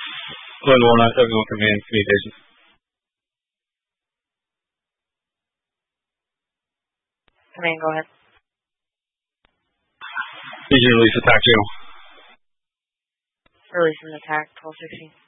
Glenn 197 Command Communications. Command, go ahead. Need you to release attack channel. Release an attack, 1216.